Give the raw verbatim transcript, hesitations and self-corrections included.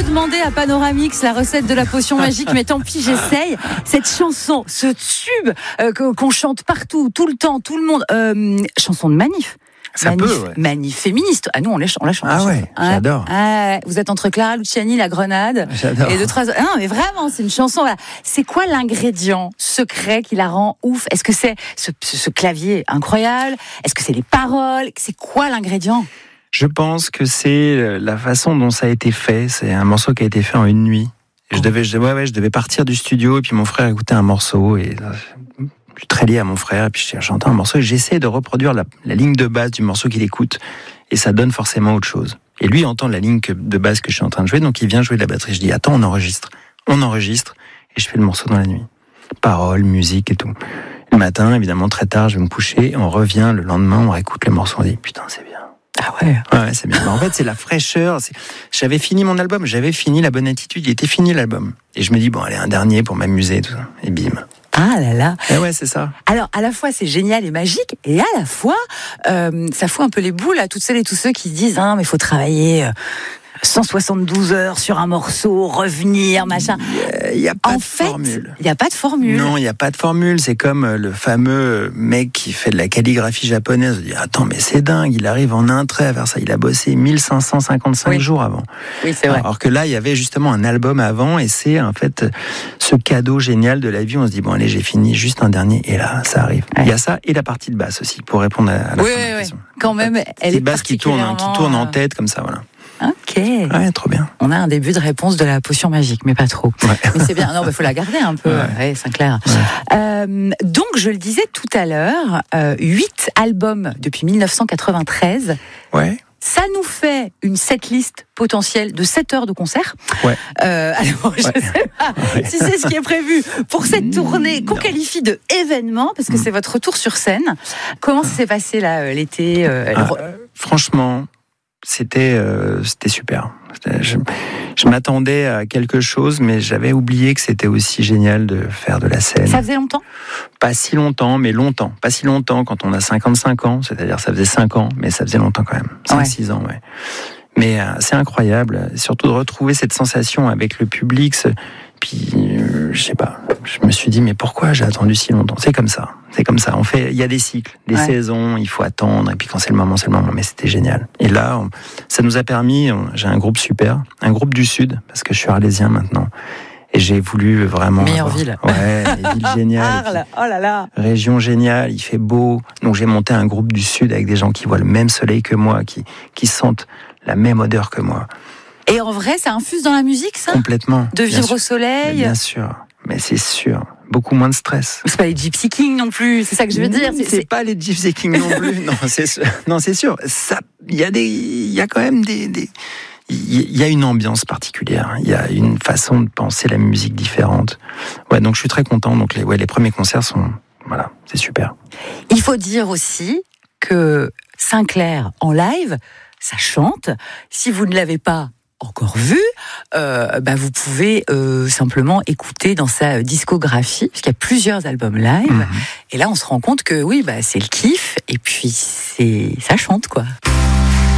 demandé à Panoramix la recette de la potion magique, mais tant pis, j'essaye. Cette chanson, ce tube euh, qu'on chante partout, tout le temps, tout le monde, euh, chanson de manif. Ça manif, peut, ouais. manif féministe. Ah, nous, on la, on la chante. Ah ouais, hein, j'adore. Ah, vous êtes entre Clara Luciani, La Grenade. J'adore. Et deux, trois... Ah, non, mais vraiment, c'est une chanson. Voilà. C'est quoi l'ingrédient secret qui la rend ouf? Est-ce que c'est ce, ce, ce clavier incroyable? Est-ce que c'est les paroles? C'est quoi l'ingrédient? Je pense que c'est la façon dont ça a été fait. C'est un morceau qui a été fait en une nuit. Et je devais, je, ouais, ouais, je devais partir du studio et puis mon frère écoutait un morceau et là, je suis très lié à mon frère et puis j'entends un morceau et j'essaie de reproduire la, la ligne de base du morceau qu'il écoute et ça donne forcément autre chose. Et lui entend la ligne que, de base que je suis en train de jouer, donc il vient jouer de la batterie. Je dis attends, on enregistre, on enregistre et je fais le morceau dans la nuit. Paroles, musique et tout. Le matin, évidemment très tard, je vais me coucher, on revient le lendemain, on réécoute le morceau, on dit putain c'est bien. Ah ouais. Ouais, c'est bien. En fait, c'est la fraîcheur. C'est... J'avais fini mon album, j'avais fini La Bonne Attitude, il était fini l'album. Et je me dis bon allez un dernier pour m'amuser et tout ça. Et bim. Ah là là. Et ouais, c'est ça. Alors, à la fois, c'est génial et magique, et à la fois, euh, ça fout un peu les boules à toutes celles et tous ceux qui disent, hein, mais il faut travailler euh, cent soixante-douze heures sur un morceau, revenir, machin. Il n'y a, a pas en de fait, formule. Il n'y a pas de formule. Non, il n'y a pas de formule. C'est comme le fameux mec qui fait de la calligraphie japonaise. On dit, attends, mais c'est dingue, il arrive en un trait à faire ça. Il a bossé mille cinq cent cinquante-cinq oui. jours avant. Oui, c'est vrai. Alors que là, il y avait justement un album avant, et c'est en fait ce cadeau génial de la vie. On se dit, bon, allez, j'ai fini, juste un dernier, et là, ça arrive. Ouais. Il y a ça, et la partie de basse aussi, pour répondre à la oui, fin oui, de la question. Oui. Quand même, elle est basse qui tourne, qui tourne en tête, comme ça, voilà. Ok. Ouais, trop bien. On a un début de réponse de la potion magique, mais pas trop. Ouais. Mais c'est bien. Non, mais faut la garder un peu. Ouais, ouais Sinclair. Ouais. Euh, donc, je le disais tout à l'heure, euh, huit albums depuis dix-neuf cent quatre-vingt-treize. Ouais. Ça nous fait une setlist potentielle de sept heures de concert. Ouais. Euh, alors, je ne ouais. sais pas ouais. si c'est ce qui est prévu pour cette tournée qu'on non. qualifie de événement, parce que mmh. c'est votre retour sur scène. Comment ça s'est passé là, l'été euh, ah, euh, Franchement, c'était, euh, c'était super. Je, je m'attendais à quelque chose, mais j'avais oublié que c'était aussi génial de faire de la scène. Ça faisait longtemps ? Pas si longtemps, mais longtemps. Pas si longtemps quand on a cinquante-cinq ans, c'est-à-dire ça faisait cinq ans, mais ça faisait longtemps quand même. cinq six ouais. ans, ouais. Mais euh, c'est incroyable, surtout de retrouver cette sensation avec le public. Ce... Puis, euh, je sais pas, je me suis dit, mais pourquoi j'ai attendu si longtemps ? C'est comme ça, c'est comme ça. On fait, il y a des cycles, des ouais. saisons, il faut attendre, et puis quand c'est le moment, c'est le moment. Mais c'était génial. Et là, on, ça nous a permis, on, j'ai un groupe super, un groupe du Sud, parce que je suis arlésien maintenant. Et j'ai voulu vraiment... Meilleure avoir, ville. Ouais, les villes géniales. Arles, oh là là. Région géniale, il fait beau. Donc j'ai monté un groupe du Sud avec des gens qui voient le même soleil que moi, qui, qui sentent la même odeur que moi. Et en vrai, ça infuse dans la musique, ça ? Complètement. De vivre au soleil ? Mais bien sûr, mais c'est sûr. Beaucoup moins de stress. C'est pas les Gypsy Kings non plus, c'est ça que je veux dire. C'est, c'est pas les Gypsy Kings non plus. non, c'est sûr. Non, c'est sûr. Ça, il y a des, il y a quand même des, des... il y a une ambiance particulière. Il y a une façon de penser la musique différente. Ouais, donc je suis très content. Donc les, ouais, les premiers concerts sont, voilà, c'est super. Il faut dire aussi que Sinclair en live, ça chante. Si vous ne l'avez pas encore vu, euh, bah vous pouvez euh, simplement écouter dans sa discographie, puisqu'il y a plusieurs albums live. Mmh. Et là, on se rend compte que oui, bah c'est le kiff. Et puis c'est, ça chante quoi.